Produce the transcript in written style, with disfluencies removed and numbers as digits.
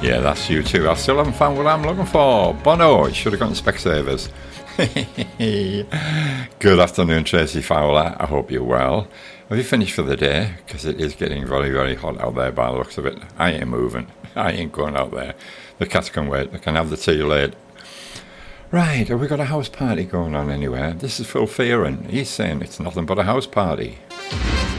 Yeah, that's you too. I still haven't found what I'm looking for. Bono, it should have gone to Specsavers. Good afternoon, Tracy Fowler. I hope you're well. Have you finished for the day? Because it is getting very, very hot out there by the looks of it. I ain't moving. I ain't going out there. The cats can wait. They can have the tea late. Right, have we got a house party going on anywhere? This is Phil Fearon. He's saying it's nothing but a house party.